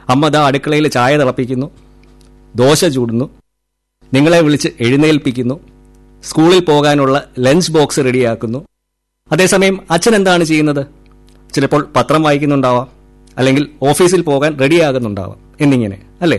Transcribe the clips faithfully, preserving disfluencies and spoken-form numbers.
അമ്മ ദാ അടുക്കളയിൽ ചായ തിളപ്പിക്കുന്നു, ദോശ ചൂടുന്നു, നിങ്ങളെ വിളിച്ച് എഴുന്നേൽപ്പിക്കുന്നു, സ്കൂളിൽ പോകാനുള്ള ലഞ്ച് ബോക്സ് റെഡിയാക്കുന്നു. അതേസമയം അച്ഛൻ എന്താണ് ചെയ്യുന്നത്? ചിലപ്പോൾ പത്രം വായിക്കുന്നുണ്ടാവാം, അല്ലെങ്കിൽ ഓഫീസിൽ പോകാൻ റെഡിയാകുന്നുണ്ടാവാം, എന്നിങ്ങനെ അല്ലേ?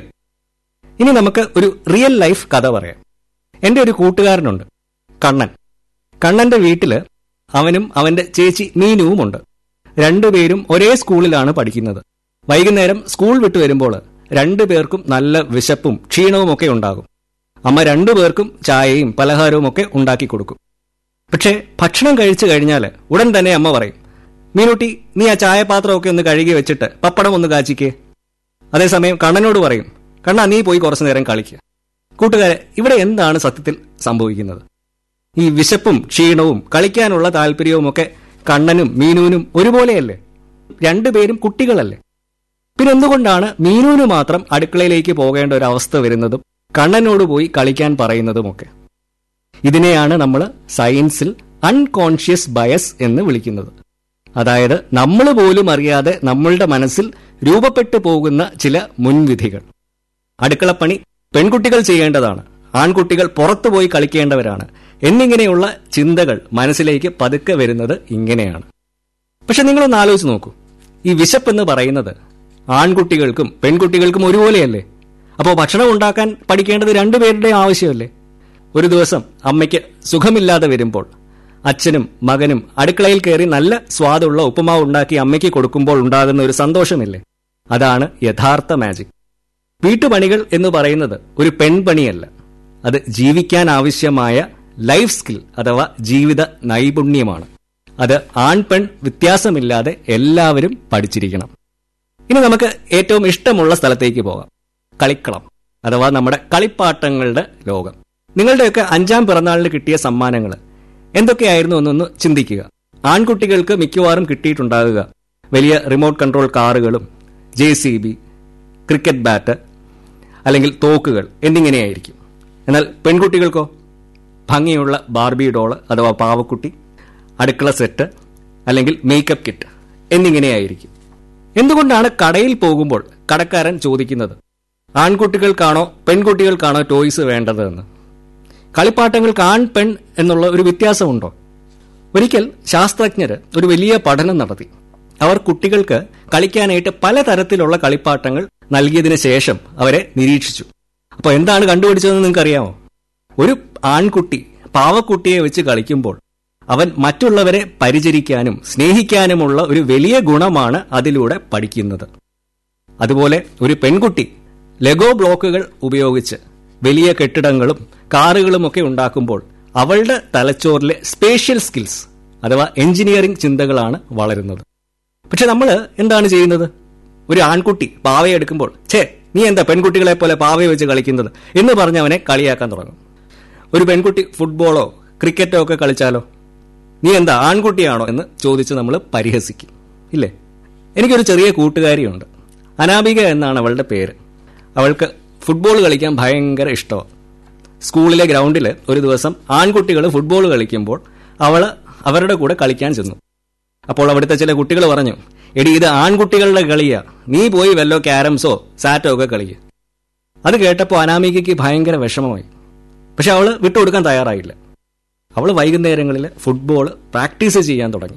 ഇനി നമുക്ക് ഒരു റിയൽ ലൈഫ് കഥ പറയാം. എൻ്റെ ഒരു കൂട്ടുകാരനുണ്ട്, കണ്ണൻ. കണ്ണന്റെ വീട്ടില് അവനും അവന്റെ ചേച്ചി മീനുവുമുണ്ട്. രണ്ടുപേരും ഒരേ സ്കൂളിലാണ് പഠിക്കുന്നത്. വൈകുന്നേരം സ്കൂൾ വിട്ടു വരുമ്പോൾ രണ്ടുപേർക്കും നല്ല വിശപ്പും ക്ഷീണവും ഒക്കെ ഉണ്ടാകും. അമ്മ രണ്ടുപേർക്കും ചായയും പലഹാരവും ഒക്കെ ഉണ്ടാക്കി കൊടുക്കും. പക്ഷേ ഭക്ഷണം കഴിച്ചു കഴിഞ്ഞാൽ ഉടൻ തന്നെ അമ്മ പറയും, മീനുട്ടി, നീ ആ ചായപാത്രമൊക്കെ ഒന്ന് കഴുകി വെച്ചിട്ട് പപ്പടം ഒന്ന് കാച്ചിക്കേ. അതേസമയം കണ്ണനോട് പറയും, കണ്ണാ നീ പോയി കുറച്ചു നേരം കളിക്കുക. കൂട്ടുകാരെ, ഇവിടെ എന്താണ് സത്യത്തിൽ സംഭവിക്കുന്നത്? ഈ വിശപ്പും ക്ഷീണവും കളിക്കാനുള്ള താല്പര്യവും ഒക്കെ കണ്ണനും മീനുവിനും ഒരുപോലെയല്ലേ? രണ്ടുപേരും കുട്ടികളല്ലേ? പിന്നെ എന്തുകൊണ്ടാണ് മീനുവിന് മാത്രം അടുക്കളയിലേക്ക് പോകേണ്ട ഒരു അവസ്ഥ വരുന്നതും കണ്ണനോട് പോയി കളിക്കാൻ പറയുന്നതുമൊക്കെ? ഇതിനെയാണ് നമ്മൾ സയൻസിൽ അൺകോൺഷ്യസ് ബയസ് എന്ന് വിളിക്കുന്നത്. അതായത് നമ്മൾ പോലും അറിയാതെ നമ്മളുടെ മനസ്സിൽ രൂപപ്പെട്ടു പോകുന്ന ചില മുൻവിധികൾ. അടുക്കളപ്പണി പെൺകുട്ടികൾ ചെയ്യേണ്ടതാണ്, ആൺകുട്ടികൾ പുറത്തുപോയി കളിക്കേണ്ടവരാണ് എന്നിങ്ങനെയുള്ള ചിന്തകൾ മനസ്സിലേക്ക് പതുക്കെ വരുന്നത് ഇങ്ങനെയാണ്. പക്ഷെ നിങ്ങളൊന്ന് ആലോചിച്ച് നോക്കൂ, ഈ വിശപ്പെന്ന് പറയുന്നത് ആൺകുട്ടികൾക്കും പെൺകുട്ടികൾക്കും ഒരുപോലെയല്ലേ? അപ്പോൾ ഭക്ഷണം ഉണ്ടാക്കാൻ പഠിക്കേണ്ടത് രണ്ടുപേരുടെയും ആവശ്യമല്ലേ? ഒരു ദിവസം അമ്മയ്ക്ക് സുഖമില്ലാതെ വരുമ്പോൾ അച്ഛനും മകനും അടുക്കളയിൽ കയറി നല്ല സ്വാദുള്ള ഉപ്പുമാവ് ഉണ്ടാക്കി അമ്മയ്ക്ക് കൊടുക്കുമ്പോൾ ഉണ്ടാകുന്ന ഒരു സന്തോഷമില്ലേ? അതാണ് യഥാർത്ഥ മാജിക്. വീട്ടുപണികൾ എന്ന് പറയുന്നത് ഒരു പെൺപണിയല്ല, അത് ജീവിക്കാൻ ആവശ്യമായ ലൈഫ് സ്കിൽ അഥവാ ജീവിത നൈപുണ്യമാണ്. അത് ആൺ പെൺ വ്യത്യാസമില്ലാതെ എല്ലാവരും പഠിച്ചിരിക്കണം. ഇനി നമുക്ക് ഏറ്റവും ഇഷ്ടമുള്ള സ്ഥലത്തേക്ക് പോകാം, കളിക്കളം അഥവാ നമ്മുടെ കളിപ്പാട്ടങ്ങളുടെ ലോകം. നിങ്ങളുടെയൊക്കെ അഞ്ചാം പിറന്നാളിന് കിട്ടിയ സമ്മാനങ്ങൾ എന്തൊക്കെയായിരുന്നു എന്നൊന്ന് ചിന്തിക്കുക. ആൺകുട്ടികൾക്ക് മിക്കവാറും കിട്ടിയിട്ടുണ്ടാകുക വലിയ റിമോട്ട് കൺട്രോൾ കാറുകളും J C B, cricket bat അല്ലെങ്കിൽ തോക്കുകൾ എന്നിങ്ങനെയായിരിക്കും. എന്നാൽ പെൺകുട്ടികൾക്കോ ഭംഗിയുള്ള ബാർബി ഡോള് അഥവാ പാവക്കുട്ടി, അടുക്കള സെറ്റ് അല്ലെങ്കിൽ മേക്കപ്പ് കിറ്റ് എന്നിങ്ങനെയായിരിക്കും. എന്തുകൊണ്ടാണ് കടയിൽ പോകുമ്പോൾ കടക്കാരൻ ചോദിക്കുന്നത് ആൺകുട്ടികൾക്കാണോ പെൺകുട്ടികൾക്കാണോ ടോയ്സ് വേണ്ടത് എന്ന്? കളിപ്പാട്ടങ്ങൾക്ക് ആൺ പെൺ എന്നുള്ള ഒരു വ്യത്യാസമുണ്ടോ? ഒരിക്കൽ ശാസ്ത്രജ്ഞർ ഒരു വലിയ പഠനം നടത്തി. അവർ കുട്ടികൾക്ക് കളിക്കാനായിട്ട് പലതരത്തിലുള്ള കളിപ്പാട്ടങ്ങൾ നൽകിയതിനു ശേഷം അവരെ നിരീക്ഷിച്ചു. അപ്പോൾ എന്താണ് കണ്ടുപിടിച്ചതെന്ന് നിങ്ങൾക്കറിയാമോ? ഒരു ആൺകുട്ടി പാവക്കുട്ടിയെ വെച്ച് കളിക്കുമ്പോൾ അവൻ മറ്റുള്ളവരെ പരിചരിക്കാനും സ്നേഹിക്കാനുമുള്ള ഒരു വലിയ ഗുണമാണ് അതിലൂടെ പഠിക്കുന്നത്. അതുപോലെ ഒരു പെൺകുട്ടി ലെഗോ ബ്ലോക്കുകൾ ഉപയോഗിച്ച് വലിയ കെട്ടിടങ്ങളും കാറുകളുമൊക്കെ ഉണ്ടാക്കുമ്പോൾ അവളുടെ തലച്ചോറിലെ സ്പേഷ്യൽ സ്കിൽസ് അഥവാ എഞ്ചിനീയറിംഗ് ചിന്തകളാണ് വളരുന്നത്. പക്ഷെ നമ്മൾ എന്താണ് ചെയ്യുന്നത്? ഒരു ആൺകുട്ടി പാവയെടുക്കുമ്പോൾ ഛേ നീ എന്താ പെൺകുട്ടികളെ പോലെ പാവയെ വെച്ച് കളിക്കുന്നത് എന്ന് പറഞ്ഞ് അവനെ കളിയാക്കാൻ തുടങ്ങും. ഒരു പെൺകുട്ടി ഫുട്ബോളോ ക്രിക്കറ്റോ ഒക്കെ കളിച്ചാലോ നീ എന്താ ആൺകുട്ടിയാണോ എന്ന് ചോദിച്ച് നമ്മൾ പരിഹസിക്കും, ഇല്ലേ? എനിക്കൊരു ചെറിയ കൂട്ടുകാരിയുണ്ട്, അനാമിക എന്നാണ് അവളുടെ പേര്. അവൾക്ക് ഫുട്ബോൾ കളിക്കാൻ ഭയങ്കര ഇഷ്ടമാണ്. സ്കൂളിലെ ഗ്രൗണ്ടിൽ ഒരു ദിവസം ആൺകുട്ടികൾ ഫുട്ബോൾ കളിക്കുമ്പോൾ അവൾ അവരുടെ കൂടെ കളിക്കാൻ ചെന്നു. അപ്പോൾ അവിടുത്തെ ചില കുട്ടികൾ പറഞ്ഞു, എടി ഇത് ആൺകുട്ടികളുടെ കളിയാ, നീ പോയി വല്ലോ ക്യാരംസോ സാറ്റോ ഒക്കെ കളിക്കുക. അത് കേട്ടപ്പോൾ അനാമികയ്ക്ക് ഭയങ്കര വിഷമമായി. പക്ഷെ അവൾ വിട്ടുകൊടുക്കാൻ തയ്യാറായില്ല. അവൾ വൈകുന്നേരങ്ങളിൽ ഫുട്ബോൾ പ്രാക്ടീസ് ചെയ്യാൻ തുടങ്ങി.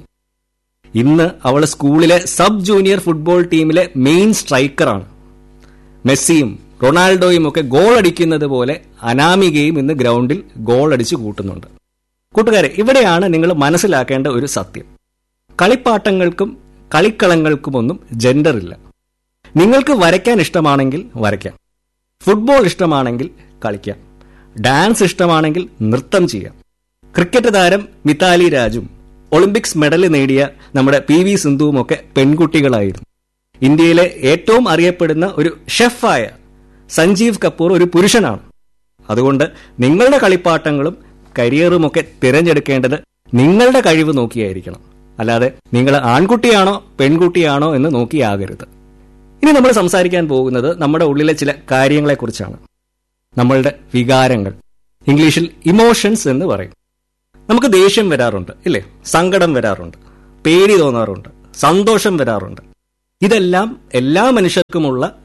ഇന്ന് അവൾ സ്കൂളിലെ സബ് ജൂനിയർ ഫുട്ബോൾ ടീമിലെ മെയിൻ സ്ട്രൈക്കറാണ്. മെസ്സിയും റൊണാൾഡോയും ഒക്കെ ഗോൾ അടിക്കുന്നത് പോലെ അനാമികയും ഇന്ന് ഗ്രൗണ്ടിൽ ഗോൾ അടിച്ചു കൂട്ടുന്നുണ്ട്. കൂട്ടുകാരെ, ഇവിടെയാണ് നിങ്ങൾ മനസ്സിലാക്കേണ്ട ഒരു സത്യം. കളിപ്പാട്ടങ്ങൾക്കും കളിക്കളങ്ങൾക്കുമൊന്നും ജെൻഡർ ഇല്ല. നിങ്ങൾക്ക് വരയ്ക്കാൻ ഇഷ്ടമാണെങ്കിൽ വരയ്ക്കാം, ഫുട്ബോൾ ഇഷ്ടമാണെങ്കിൽ കളിക്കാം, ഡാൻസ് ഇഷ്ടമാണെങ്കിൽ നൃത്തം ചെയ്യാം. ക്രിക്കറ്റ് താരം മിതാലി രാജും ഒളിമ്പിക്സ് മെഡൽ നേടിയ നമ്മുടെ പി വി സിന്ധുവും ഒക്കെ പെൺകുട്ടികളായിരുന്നു. ഇന്ത്യയിലെ ഏറ്റവും അറിയപ്പെടുന്ന ഒരു ഷെഫായ സഞ്ജീവ് കപൂർ ഒരു പുരുഷനാണ്. അതുകൊണ്ട് നിങ്ങളുടെ കളിപ്പാട്ടങ്ങളും കരിയറുമൊക്കെ തിരഞ്ഞെടുക്കേണ്ടത് നിങ്ങളുടെ കഴിവ് നോക്കിയായിരിക്കണം, അല്ലാതെ നിങ്ങൾ ആൺകുട്ടിയാണോ പെൺകുട്ടിയാണോ എന്ന് നോക്കിയാകരുത്. ഇനി നമ്മൾ സംസാരിക്കാൻ പോകുന്നത് നമ്മുടെ ഉള്ളിലെ ചില കാര്യങ്ങളെക്കുറിച്ചാണ്. നമ്മളുടെ വികാരങ്ങൾ, ഇംഗ്ലീഷിൽ ഇമോഷൻസ് എന്ന് പറയും. നമുക്ക് ദേഷ്യം വരാറുണ്ട്, ഇല്ലേ? സങ്കടം വരാറുണ്ട്, പേടി തോന്നാറുണ്ട്, സന്തോഷം വരാറുണ്ട്. ഇതെല്ലാം എല്ലാ മനുഷ്യർക്കുമുള്ള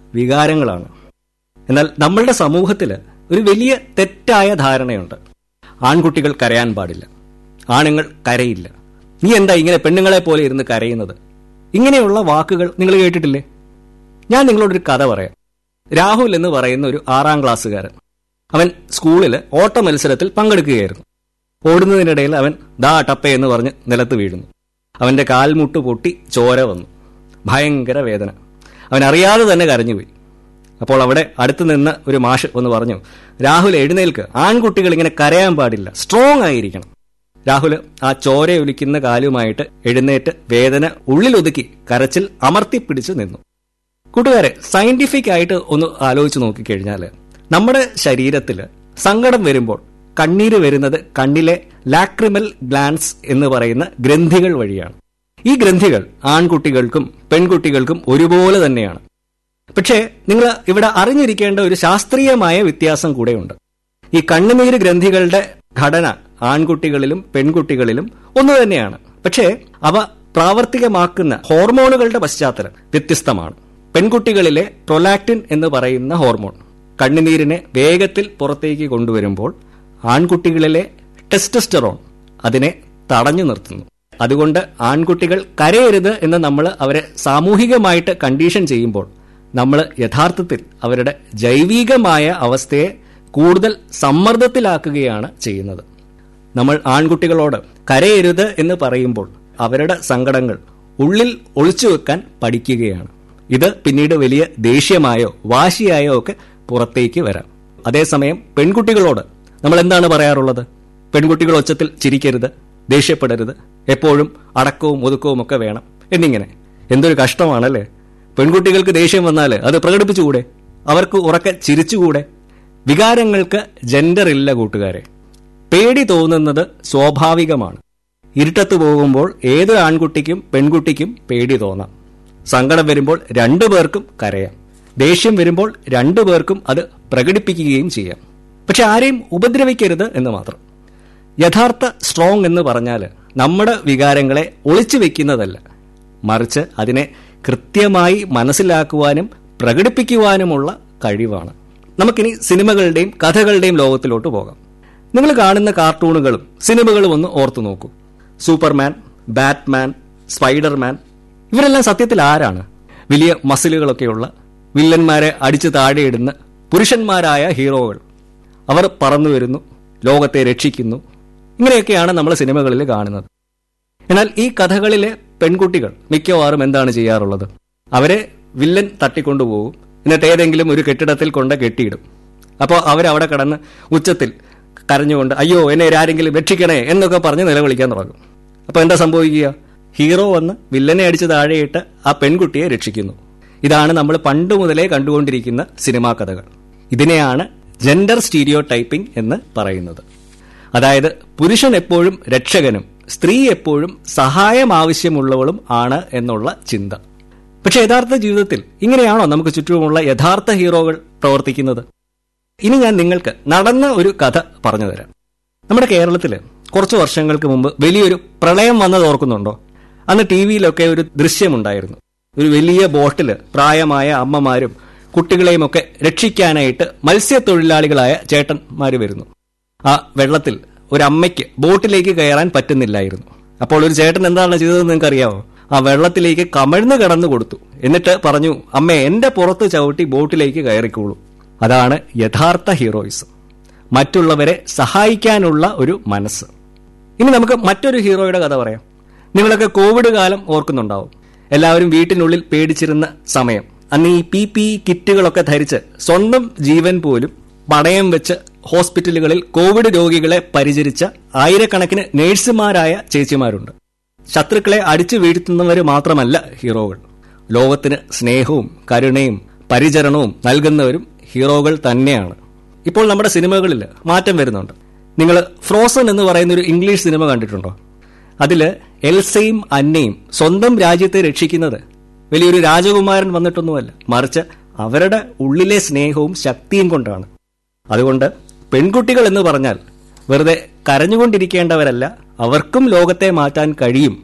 വികാരങ്ങളാണ്. എന്നാൽ നമ്മളുടെ സമൂഹത്തിൽ ഒരു വലിയ തെറ്റായ ധാരണയുണ്ട്. ആൺകുട്ടികൾ കരയാൻ പാടില്ല, ആണുങ്ങൾ കരയില്ല, നീ എന്താ ഇങ്ങനെ പെണ്ണുങ്ങളെ പോലെ ഇരുന്ന് കരയുന്നത്, ഇങ്ങനെയുള്ള വാക്കുകൾ നിങ്ങൾ കേട്ടിട്ടില്ലേ? ഞാൻ നിങ്ങളോടൊരു കഥ പറയാം. രാഹുൽ എന്ന് പറയുന്ന ഒരു ആറാം ക്ലാസ്സുകാരൻ, അവൻ സ്കൂളിൽ ഓട്ട മത്സരത്തിൽ പങ്കെടുക്കുകയായിരുന്നു. ഓടുന്നതിനിടയിൽ അവൻ ദാ ടപ്പേ എന്ന് പറഞ്ഞ് നിലത്ത് വീഴുന്നു. അവന്റെ കാൽമുട്ട് പൊട്ടി ചോര വന്നു. ഭയങ്കര വേദന. അവൻ അറിയാതെ തന്നെ കരഞ്ഞുപോയി. അപ്പോൾ അവിടെ അടുത്ത് നിന്ന് ഒരു മാഷ് ഒന്ന് പറഞ്ഞു, രാഹുൽ എഴുന്നേൽക്ക്, ആൺകുട്ടികൾ ഇങ്ങനെ കരയാൻ പാടില്ല, സ്ട്രോങ് ആയിരിക്കണം. രാഹുൽ ആ ചോരയൊലിക്കുന്ന കാലുമായിട്ട് എഴുന്നേറ്റ് വേദന ഉള്ളിലൊതുക്കി കരച്ചിൽ അമർത്തിപ്പിടിച്ച് നിന്നു. കൂട്ടുകാരെ, സയന്റിഫിക് ആയിട്ട് ഒന്ന് ആലോചിച്ച് നോക്കിക്കഴിഞ്ഞാൽ നമ്മുടെ ശരീരത്തിൽ സങ്കടം വരുമ്പോൾ കണ്ണീര് വരുന്നത് കണ്ണിലെ ലാക്രിമൽ ഗ്ലാൻസ് എന്ന് പറയുന്ന ഗ്രന്ഥികൾ വഴിയാണ്. ഈ ഗ്രന്ഥികൾ ആൺകുട്ടികൾക്കും പെൺകുട്ടികൾക്കും ഒരുപോലെ തന്നെയാണ്. പക്ഷേ നിങ്ങൾ ഇവിടെ അറിഞ്ഞിരിക്കേണ്ട ഒരു ശാസ്ത്രീയമായ വ്യത്യാസം കൂടെയുണ്ട്. ഈ കണ്ണുനീര് ഗ്രന്ഥികളുടെ ഘടന ആൺകുട്ടികളിലും പെൺകുട്ടികളിലും ഒന്നു തന്നെയാണ്. പക്ഷേ അവ പ്രാവർത്തികമാക്കുന്ന ഹോർമോണുകളുടെ പശ്ചാത്തലം വ്യത്യസ്തമാണ്. പെൺകുട്ടികളിലെ പ്രൊലാക്റ്റിൻ എന്ന് പറയുന്ന ഹോർമോൺ കണ്ണുനീരിനെ വേഗത്തിൽ പുറത്തേക്ക് കൊണ്ടുവരുമ്പോൾ ആൺകുട്ടികളിലെ ടെസ്റ്റസ്റ്ററോൺ അതിനെ തടഞ്ഞു നിർത്തുന്നു. അതുകൊണ്ട് ആൺകുട്ടികൾ കരയരുത് എന്ന് നമ്മൾ അവരെ സാമൂഹികമായിട്ട് കണ്ടീഷൻ ചെയ്യുമ്പോൾ നമ്മൾ യഥാർത്ഥത്തിൽ അവരുടെ ജൈവികമായ അവസ്ഥയെ കൂടുതൽ സമ്മർദ്ദത്തിലാക്കുകയാണ് ചെയ്യുന്നത്. നമ്മൾ ആൺകുട്ടികളോട് കരയരുത് എന്ന് പറയുമ്പോൾ അവരുടെ സങ്കടങ്ങൾ ഉള്ളിൽ ഒളിച്ചു വെക്കാൻ പഠിക്കുകയാണ്. ഇത് പിന്നീട് വലിയ ദേഷ്യമായോ വാശിയായോ ഒക്കെ പുറത്തേക്ക് വരാം. അതേസമയം പെൺകുട്ടികളോട് നമ്മൾ എന്താണ് പറയാറുള്ളത്? പെൺകുട്ടികൾ ഒച്ചത്തിൽ ചിരിക്കരുത്, ദേഷ്യപ്പെടരുത്, എപ്പോഴും അടക്കവും ഒതുക്കവും ഒക്കെ വേണം എന്നിങ്ങനെ. എന്തൊരു കഷ്ടമാണല്ലേ! പെൺകുട്ടികൾക്ക് ദേഷ്യം വന്നാൽ അത് പ്രകടിപ്പിച്ചുകൂടെ? അവർക്ക് ഉറക്കെ ചിരിച്ചുകൂടെ? വികാരങ്ങൾക്ക് ജെൻഡർ ഇല്ല കൂട്ടുകാരെ. പേടി തോന്നുന്നത് സ്വാഭാവികമാണ്. ഇരുട്ടത്ത് പോകുമ്പോൾ ഏത് ആൺകുട്ടിക്കും പെൺകുട്ടിക്കും പേടി തോന്നാം. സങ്കടം വരുമ്പോൾ രണ്ടു പേർക്കും കരയാം. ദേഷ്യം വരുമ്പോൾ രണ്ടു പേർക്കും അത് പ്രകടിപ്പിക്കുകയും ചെയ്യാം. പക്ഷെ ആരെയും ഉപദ്രവിക്കരുത് എന്ന് മാത്രം. യഥാർത്ഥ സ്ട്രോങ് എന്ന് പറഞ്ഞാൽ നമ്മുടെ വികാരങ്ങളെ ഒളിച്ചു വെക്കുന്നതല്ല, മറിച്ച് അതിനെ കൃത്യമായി മനസ്സിലാക്കുവാനും പ്രകടിപ്പിക്കുവാനുമുള്ള കഴിവാണ്. നമുക്കിനി സിനിമകളുടെയും കഥകളുടെയും ലോകത്തിലോട്ട് പോകാം. നിങ്ങൾ കാണുന്ന കാർട്ടൂണുകളും സിനിമകളും ഒന്ന് ഓർത്തു നോക്കൂ. സൂപ്പർമാൻ, ബാറ്റ്മാൻ, സ്പൈഡർമാൻ, ഇവരെല്ലാം സത്യത്തിൽ ആരാണ്? വലിയ മസിലുകളൊക്കെയുള്ള വില്ലന്മാരെ അടിച്ചു താഴെയിടുന്ന പുരുഷന്മാരായ ഹീറോകൾ. അവർ പറന്നു വരുന്നു, ലോകത്തെ രക്ഷിക്കുന്നു. ഇങ്ങനെയൊക്കെയാണ് നമ്മൾ സിനിമകളിൽ കാണുന്നത്. എന്നാൽ ഈ കഥകളിലെ പെൺകുട്ടികൾ മിക്കവാറും എന്താണ് ചെയ്യാറുള്ളത്? അവരെ വില്ലൻ തട്ടിക്കൊണ്ടുപോകും, എന്നിട്ട് ഏതെങ്കിലും ഒരു കെട്ടിടത്തിൽ കൊണ്ട് കെട്ടിയിടും. അപ്പോൾ അവരവിടെ കിടന്ന് ഉച്ചത്തിൽ കരഞ്ഞുകൊണ്ട് അയ്യോ എന്നെ ആരെങ്കിലും രക്ഷിക്കണേ എന്നൊക്കെ പറഞ്ഞ് നിലവിളിക്കാൻ തുടങ്ങും. അപ്പോൾ എന്താ സംഭവിക്കുക? ഹീറോ വന്ന് വില്ലനെ അടിച്ച് താഴെയിട്ട് ആ പെൺകുട്ടിയെ രക്ഷിക്കുന്നു. ഇതാണ് നമ്മൾ പണ്ട് മുതലേ കണ്ടുകൊണ്ടിരിക്കുന്ന സിനിമാ കഥകൾ. ഇതിനെയാണ് ജെൻഡർ സ്റ്റീരിയോ ടൈപ്പിംഗ് എന്ന് പറയുന്നത്. അതായത് പുരുഷൻ എപ്പോഴും രക്ഷകനും സ്ത്രീ എപ്പോഴും സഹായം ആവശ്യമുള്ളവളും ആണ് എന്നുള്ള ചിന്ത. പക്ഷെ യഥാർത്ഥ ജീവിതത്തിൽ ഇങ്ങനെയാണോ നമുക്ക് ചുറ്റുമുള്ള യഥാർത്ഥ ഹീറോകൾ പ്രവർത്തിക്കുന്നത്? ഇനി ഞാൻ നിങ്ങൾക്ക് നടന്ന ഒരു കഥ പറഞ്ഞു തരാം. നമ്മുടെ കേരളത്തിൽ കുറച്ചു വർഷങ്ങൾക്ക് മുമ്പ് വലിയൊരു പ്രളയം വന്നത് ഓർക്കുന്നുണ്ടോ? അന്ന് ടി വിയിലൊക്കെ ഒരു ദൃശ്യമുണ്ടായിരുന്നു. ഒരു വലിയ ബോട്ടിൽ പ്രായമായ അമ്മമാരും കുട്ടികളെയും ഒക്കെ രക്ഷിക്കാനായിട്ട് മത്സ്യത്തൊഴിലാളികളായ ചേട്ടന്മാർ വരുന്നു. ആ വെള്ളത്തിൽ ഒരു അമ്മയ്ക്ക് ബോട്ടിലേക്ക് കയറാൻ പറ്റുന്നില്ലായിരുന്നു. അപ്പോൾ ഒരു ചേട്ടൻ എന്താണ് ചെയ്തതെന്ന് നിങ്ങൾക്ക് അറിയാമോ? ആ വെള്ളത്തിലേക്ക് കമഴ്ന്നു കിടന്നു കൊടുത്തു. എന്നിട്ട് പറഞ്ഞു, അമ്മേ എന്റെ പുറത്ത് ചവിട്ടി ബോട്ടിലേക്ക് കയറിക്കോളൂ. അതാണ് യഥാർത്ഥ ഹീറോയിസം, മറ്റുള്ളവരെ സഹായിക്കാനുള്ള ഒരു മനസ്സ്. ഇനി നമുക്ക് മറ്റൊരു ഹീറോയുടെ കഥ പറയാം. നിങ്ങളൊക്കെ കോവിഡ് കാലം ഓർക്കുന്നുണ്ടാവും. എല്ലാവരും വീട്ടിനുള്ളിൽ പേടിച്ചിരുന്ന സമയം. അന്ന് ഈ പി പി കിറ്റുകളൊക്കെ ധരിച്ച് സ്വന്തം ജീവൻ പോലും പണയം വെച്ച് ഹോസ്പിറ്റലുകളിൽ കോവിഡ് രോഗികളെ പരിചരിച്ച ആയിരക്കണക്കിന് നേഴ്സുമാരായ ചേച്ചിമാരുണ്ട്. ശത്രുക്കളെ അടിച്ചു വീഴ്ത്തുന്നവർ മാത്രമല്ല ഹീറോകൾ. ലോകത്തിന് സ്നേഹവും കരുണയും പരിചരണവും നൽകുന്നവരും ഹീറോകൾ തന്നെയാണ്. ഇപ്പോൾ നമ്മുടെ സിനിമകളിൽ മാറ്റം വരുന്നുണ്ട്. നിങ്ങൾ ഫ്രോസൺ എന്ന് പറയുന്ന ഒരു ഇംഗ്ലീഷ് സിനിമ കണ്ടിട്ടുണ്ടോ? അതിൽ എൽസയും അന്നയും സ്വന്തം രാജ്യത്തെ രക്ഷിക്കുന്നത് വലിയൊരു രാജകുമാരൻ വന്നിട്ടൊന്നുമല്ല, മറിച്ച് അവരുടെ ഉള്ളിലെ സ്നേഹവും ശക്തിയും കൊണ്ടാണ്. അതുകൊണ്ട് പെൺകുട്ടികൾ എന്ന് പറഞ്ഞാൽ വെറുതെ കരഞ്ഞുകൊണ്ടിരിക്കേണ്ടവരല്ല, അവർക്കും ലോകത്തെ മാറ്റാൻ കഴിയും.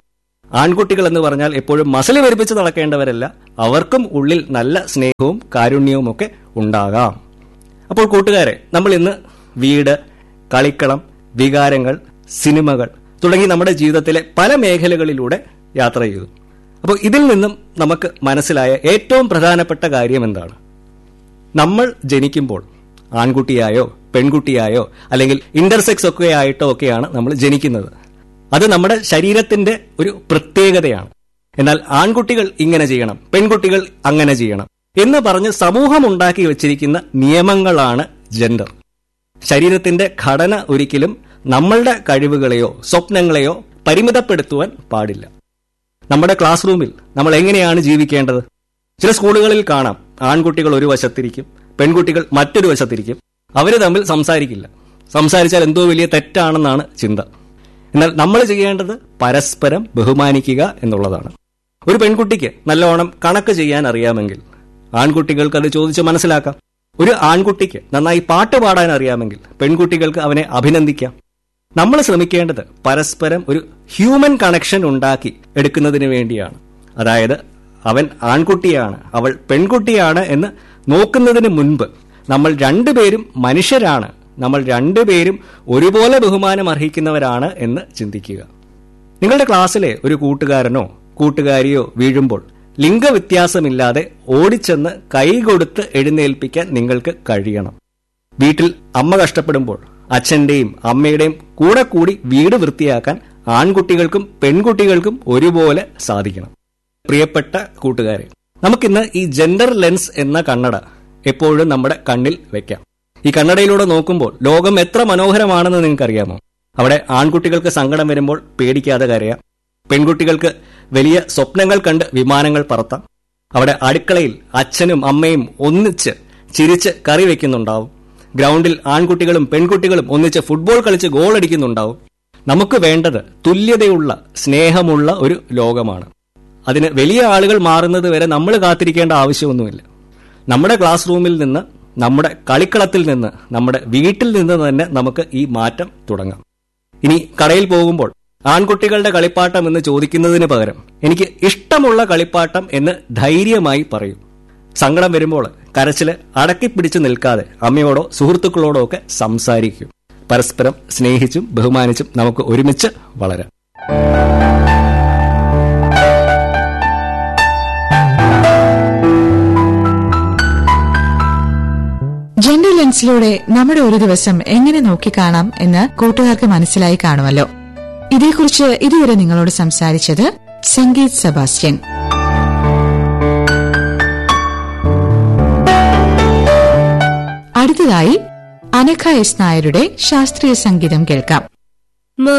ആൺകുട്ടികൾ എന്ന് പറഞ്ഞാൽ എപ്പോഴും മസിൽ വെറുപ്പിച്ച് നടക്കേണ്ടവരല്ല, അവർക്കും ഉള്ളിൽ നല്ല സ്നേഹവും കാരുണ്യവും ഒക്കെ ഉണ്ടാകാം. അപ്പോൾ കൂട്ടുകാരെ, നമ്മൾ ഇന്ന് വീട്, കളിക്കളം, വികാരങ്ങൾ, സിനിമകൾ തുടങ്ങി നമ്മുടെ ജീവിതത്തിലെ പല മേഖലകളിലൂടെ യാത്ര ചെയ്തു. അപ്പോൾ ഇതിൽ നിന്നും നമുക്ക് മനസ്സിലായ ഏറ്റവും പ്രധാനപ്പെട്ട കാര്യം എന്താണ്? നമ്മൾ ജനിക്കുമ്പോൾ ആൺകുട്ടിയായോ പെൺകുട്ടിയായോ അല്ലെങ്കിൽ ഇന്റർസെക്സ് ഒക്കെ ആയിട്ടോ ഒക്കെയാണ് നമ്മൾ ജനിക്കുന്നത്. അത് നമ്മുടെ ശരീരത്തിന്റെ ഒരു പ്രത്യേകതയാണ്. എന്നാൽ ആൺകുട്ടികൾ ഇങ്ങനെ ചെയ്യണം, പെൺകുട്ടികൾ അങ്ങനെ ചെയ്യണം എന്ന് പറഞ്ഞ് സമൂഹം ഉണ്ടാക്കി വെച്ചിരിക്കുന്ന നിയമങ്ങളാണ് ജെൻഡർ. ശരീരത്തിന്റെ ഘടന ഒരിക്കലും നമ്മളുടെ കഴിവുകളെയോ സ്വപ്നങ്ങളെയോ പരിമിതപ്പെടുത്തുവാൻ പാടില്ല. നമ്മുടെ ക്ലാസ് റൂമിൽ നമ്മൾ എങ്ങനെയാണ് ജീവിക്കേണ്ടത്? ചില സ്കൂളുകളിൽ കാണാം, ആൺകുട്ടികൾ ഒരു വശത്തിരിക്കും, പെൺകുട്ടികൾ മറ്റൊരു വശത്തിരിക്കും. അവര് തമ്മിൽ സംസാരിക്കില്ല. സംസാരിച്ചാൽ എന്തോ വലിയ തെറ്റാണെന്നാണ് ചിന്ത. എന്നാൽ നമ്മൾ ചെയ്യേണ്ടത് പരസ്പരം ബഹുമാനിക്കുക എന്നുള്ളതാണ്. ഒരു പെൺകുട്ടിക്ക് നല്ലോണം കണക്ക് ചെയ്യാൻ അറിയാമെങ്കിൽ ആൺകുട്ടികൾക്ക് അത് ചോദിച്ച് മനസ്സിലാക്കാം. ഒരു ആൺകുട്ടിക്ക് നന്നായി പാട്ട് പാടാൻ അറിയാമെങ്കിൽ പെൺകുട്ടികൾക്ക് അവനെ അഭിനന്ദിക്കാം. നമ്മൾ ശ്രമിക്കേണ്ടത് പരസ്പരം ഒരു ഹ്യൂമൻ കണക്ഷൻ ഉണ്ടാക്കി എടുക്കുന്നതിന് വേണ്ടിയാണ്. അതായത് അവൻ ആൺകുട്ടിയാണ്, അവൾ പെൺകുട്ടിയാണ് എന്ന് നോക്കുന്നതിന് മുൻപ് നമ്മൾ രണ്ടുപേരും മനുഷ്യരാണ്, നമ്മൾ രണ്ടുപേരും ഒരുപോലെ ബഹുമാനം അർഹിക്കുന്നവരാണ് എന്ന് ചിന്തിക്കുക. നിങ്ങളുടെ ക്ലാസ്സിലെ ഒരു കൂട്ടുകാരനോ കൂട്ടുകാരിയോ വീഴുമ്പോൾ ലിംഗവ്യത്യാസമില്ലാതെ ഓടിച്ചെന്ന് കൈകൊടുത്ത് എഴുന്നേൽപ്പിക്കാൻ നിങ്ങൾക്ക് കഴിയണം. വീട്ടിൽ അമ്മ കഷ്ടപ്പെടുമ്പോൾ അച്ഛന്റെയും അമ്മയുടെയും കൂടെ കൂടി വീട് വൃത്തിയാക്കാൻ ആൺകുട്ടികൾക്കും പെൺകുട്ടികൾക്കും ഒരുപോലെ സാധിക്കണം. പ്രിയപ്പെട്ട കൂട്ടുകാരെ, നമുക്കിന്ന് ഈ ജെൻഡർ ലെൻസ് എന്ന കണ്ണട എപ്പോഴും നമ്മുടെ കണ്ണിൽ വെക്കാം. ഈ കണ്ണടയിലൂടെ നോക്കുമ്പോൾ ലോകം എത്ര മനോഹരമാണെന്ന് നിങ്ങൾക്കറിയാമോ? അവിടെ ആൺകുട്ടികൾക്ക് സങ്കടം വരുമ്പോൾ പേടിക്കാതെ കരയാം, പെൺകുട്ടികൾക്ക് വലിയ സ്വപ്നങ്ങൾ കണ്ട് വിമാനങ്ങൾ പറത്താം. അവിടെ അടുക്കളയിൽ അച്ഛനും അമ്മയും ഒന്നിച്ച് ചിരിച്ച് കറി വെക്കുന്നുണ്ടാവും. ഗ്രൗണ്ടിൽ ആൺകുട്ടികളും പെൺകുട്ടികളും ഒന്നിച്ച് ഫുട്ബോൾ കളിച്ച് ഗോൾ അടിക്കുന്നുണ്ടാവും. നമുക്ക് വേണ്ടത് തുല്യതയുള്ള സ്നേഹമുള്ള ഒരു ലോകമാണ്. അതിന് വലിയ ആളുകൾ മാറുന്നത് വരെ നമ്മൾ കാത്തിരിക്കേണ്ട ആവശ്യമൊന്നുമില്ല. നമ്മുടെ ക്ലാസ് റൂമിൽ നിന്ന്, നമ്മുടെ കളിക്കളത്തിൽ നിന്ന്, നമ്മുടെ വീട്ടിൽ നിന്ന് തന്നെ നമുക്ക് ഈ മാറ്റം തുടങ്ങാം. ഇനി കടയിൽ പോകുമ്പോൾ ആൺകുട്ടികളുടെ കളിപ്പാട്ടം എന്ന് ചോദിക്കുന്നതിന് പകരം എനിക്ക് ഇഷ്ടമുള്ള കളിപ്പാട്ടം എന്ന് ധൈര്യമായി പറയൂ. സങ്കടം വരുമ്പോൾ കരച്ചില് അടക്കിപ്പിടിച്ച് നിൽക്കാതെ അമ്മയോടോ സുഹൃത്തുക്കളോടോ ഒക്കെ സംസാരിക്കൂ. പരസ്പരം സ്നേഹിച്ചും ബഹുമാനിച്ചും നമുക്ക് ഒരുമിച്ച് വളരാം. ജെൻഡർ ലെൻസിലൂടെ നമ്മുടെ ഒരു ദിവസം എങ്ങനെ നോക്കിക്കാണാം എന്ന് കൂട്ടുകാർക്ക് മനസ്സിലായി കാണുമല്ലോ. ഇതേക്കുറിച്ച് ഇതുവരെ നിങ്ങളോട് സംസാരിച്ചത് സംഗീത് സെബാസ്റ്റ്യൻ. അടുത്തതായി അനഘ എസ് നായരുടെ ശാസ്ത്രീയ സംഗീതം കേൾക്കാം.